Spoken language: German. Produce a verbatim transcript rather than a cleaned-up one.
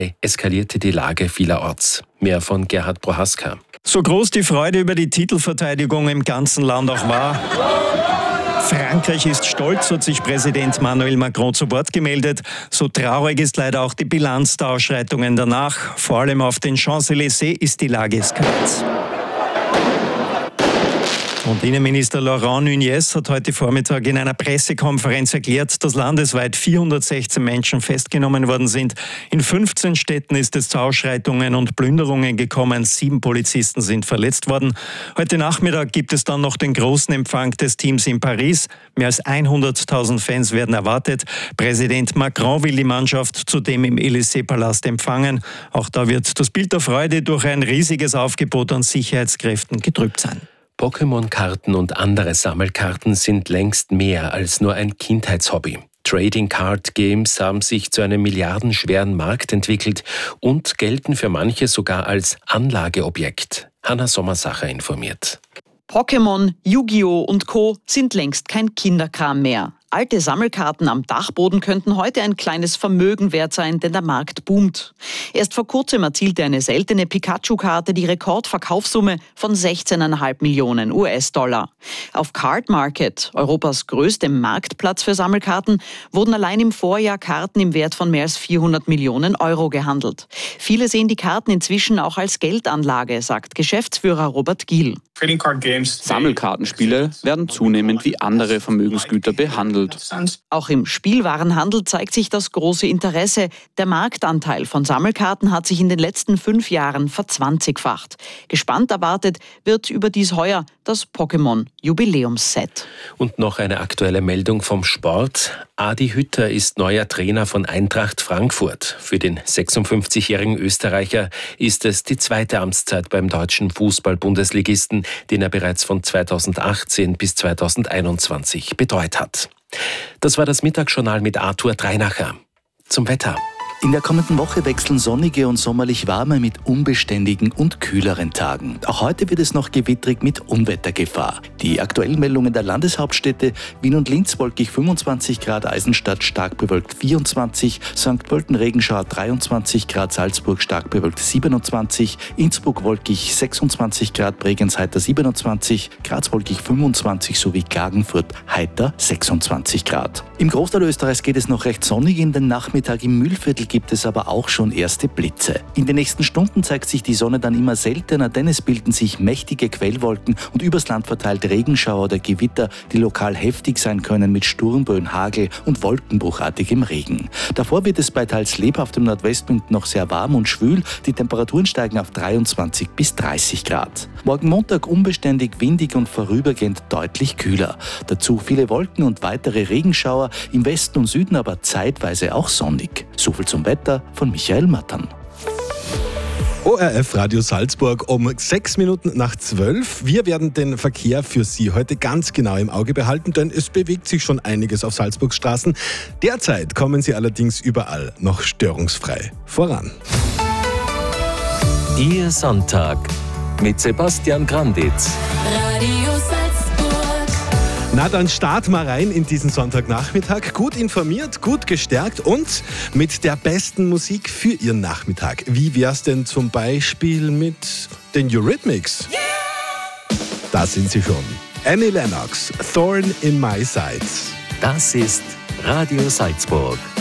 eskalierte die Lage vielerorts. Mehr von Gerhard Prohaska. So groß die Freude über die Titelverteidigung im ganzen Land auch war. Frankreich ist stolz, hat sich Präsident Emmanuel Macron zu Wort gemeldet. So traurig ist leider auch die Bilanz der Ausschreitungen danach. Vor allem auf den Champs-Élysées ist die Lage eskaliert. Und Innenminister Laurent Nunez hat heute Vormittag in einer Pressekonferenz erklärt, dass landesweit vierhundertsechzehn Menschen festgenommen worden sind. In fünfzehn Städten ist es zu Ausschreitungen und Plünderungen gekommen. Sieben Polizisten sind verletzt worden. Heute Nachmittag gibt es dann noch den großen Empfang des Teams in Paris. Mehr als hunderttausend Fans werden erwartet. Präsident Macron will die Mannschaft zudem im Élysée-Palast empfangen. Auch da wird das Bild der Freude durch ein riesiges Aufgebot an Sicherheitskräften getrübt sein. Pokémon-Karten und andere Sammelkarten sind längst mehr als nur ein Kindheitshobby. Trading Card Games haben sich zu einem milliardenschweren Markt entwickelt und gelten für manche sogar als Anlageobjekt. Hanna Sommersacher informiert. Pokémon, Yu-Gi-Oh! Und Co. sind längst kein Kinderkram mehr. Alte Sammelkarten am Dachboden könnten heute ein kleines Vermögen wert sein, denn der Markt boomt. Erst vor kurzem erzielte eine seltene Pikachu-Karte die Rekordverkaufssumme von sechzehn Komma fünf Millionen U S-Dollar. Auf Card Market, Europas größtem Marktplatz für Sammelkarten, wurden allein im Vorjahr Karten im Wert von mehr als vierhundert Millionen Euro gehandelt. Viele sehen die Karten inzwischen auch als Geldanlage, sagt Geschäftsführer Robert Giel. Sammelkartenspiele werden zunehmend wie andere Vermögensgüter behandelt. Auch im Spielwarenhandel zeigt sich das große Interesse. Der Marktanteil von Sammelkarten hat sich in den letzten fünf Jahren verzwanzigfacht. Gespannt erwartet wird überdies heuer das Pokémon-Jubiläumsset. Und noch eine aktuelle Meldung vom Sport. Adi Hütter ist neuer Trainer von Eintracht Frankfurt. Für den sechsundfünfzigjährigen Österreicher ist es die zweite Amtszeit beim deutschen Fußball-Bundesligisten, den er bereits von zweitausendachtzehn bis zweitausendeinundzwanzig betreut hat. Das war das Mittagsjournal mit Arthur Dreinacher. Zum Wetter. In der kommenden Woche wechseln sonnige und sommerlich warme mit unbeständigen und kühleren Tagen. Auch heute wird es noch gewittrig mit Unwettergefahr. Die aktuellen Meldungen der Landeshauptstädte: Wien und Linz wolkig fünfundzwanzig Grad, Eisenstadt stark bewölkt vierundzwanzig, Sankt Pölten Regenschauer dreiundzwanzig Grad, Salzburg stark bewölkt siebenundzwanzig, Innsbruck wolkig sechsundzwanzig Grad, Bregenz heiter siebenundzwanzig, Graz wolkig fünfundzwanzig sowie Klagenfurt heiter sechsundzwanzig Grad. Im Großteil Österreichs geht es noch recht sonnig, in den Nachmittag im Mühlviertel gibt es aber auch schon erste Blitze. In den nächsten Stunden zeigt sich die Sonne dann immer seltener, denn es bilden sich mächtige Quellwolken und übers Land verteilt Regenschauer oder Gewitter, die lokal heftig sein können mit Sturmböen, Hagel und wolkenbruchartigem Regen. Davor wird es bei teils lebhaftem Nordwestwind noch sehr warm und schwül. Die Temperaturen steigen auf dreiundzwanzig bis dreißig Grad. Morgen Montag unbeständig, windig und vorübergehend deutlich kühler. Dazu viele Wolken und weitere Regenschauer, im Westen und Süden aber zeitweise auch sonnig. So viel zum Wetter von Michael Mattern. O R F Radio Salzburg um sechs Minuten nach zwölf. Wir werden den Verkehr für Sie heute ganz genau im Auge behalten, denn es bewegt sich schon einiges auf Salzburgs Straßen. Derzeit kommen Sie allerdings überall noch störungsfrei voran. Ihr Sonntag mit Sebastian Granditz. Radio Salzburg. Na, dann starten wir rein in diesen Sonntagnachmittag. Gut informiert, gut gestärkt und mit der besten Musik für Ihren Nachmittag. Wie wär's denn zum Beispiel mit den Eurythmics? Yeah! Da sind sie schon. Annie Lennox, Thorn in My Side. Das ist Radio Salzburg.